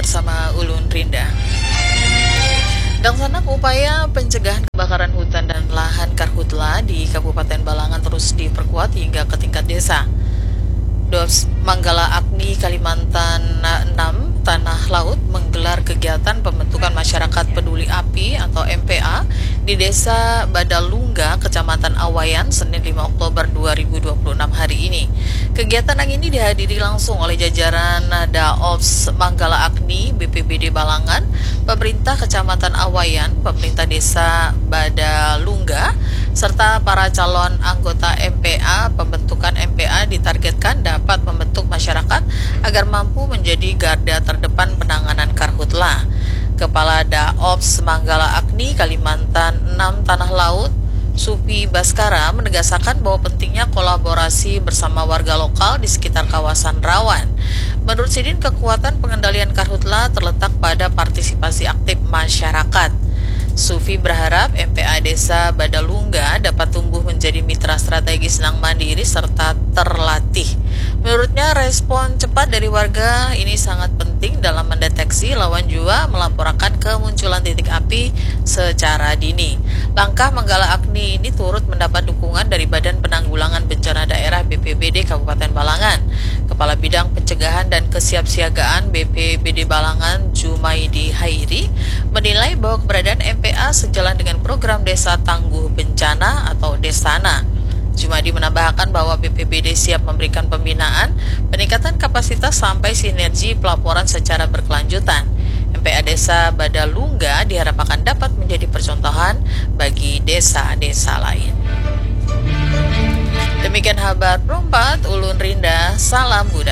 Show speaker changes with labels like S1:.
S1: bersama Ulun Rinda. Dangsanak upaya pencegahan kebakaran hutan dan lahan karhutla di Kabupaten Balangan terus diperkuat hingga ke tingkat desa. Dos Manggala Agni Kalimantan 6 Tanah Laut menggelar kegiatan pembentukan masyarakat peduli api atau MPA di Desa Badalungga, Kecamatan Awayan, Senin 5 Oktober 2026 hari ini. Kegiatan yang ini dihadiri langsung oleh jajaran Daops Manggala Agni, BPBD Balangan, pemerintah Kecamatan Awayan, pemerintah Desa Badalungga, serta para calon anggota MPA. Pembentukan MPA ditargetkan dapat membentuk masyarakat agar mampu menjadi garda terdepan penanganan karhutla. Kepala Daops Manggala Agni Kalimantan 6 Tanah Laut, Supi Baskara, menegaskan bahwa pentingnya kolaborasi bersama warga lokal di sekitar kawasan rawan. Menurut Sidin, kekuatan pengendalian karhutla terletak pada partisipasi aktif masyarakat. Sufi berharap MPA Desa Badalungga dapat tumbuh menjadi mitra strategis Nang Mandiri serta terlatih. Menurutnya, respon cepat dari warga ini sangat penting dalam mendeteksi lawan jua, melaporkan kemunculan titik api secara dini. Langkah Manggala Agni ini turut mendapat dukungan dari Badan Penanggulangan Bencana Daerah BPBD Kabupaten Balangan. Kepala Bidang Pencegahan dan Kesiapsiagaan BPBD Balangan, Jumaidi Hairi, menilai bahwa keberadaan MPA sejalan dengan program Desa Tangguh Bencana atau Desana. Jumadi menambahkan bahwa BPBD siap memberikan pembinaan, peningkatan kapasitas sampai sinergi pelaporan secara berkelanjutan. MPA Desa Badalungga diharapkan dapat menjadi percontohan bagi desa-desa lain. Demikian kabar perempat, Ulun Rinda, salam budaya.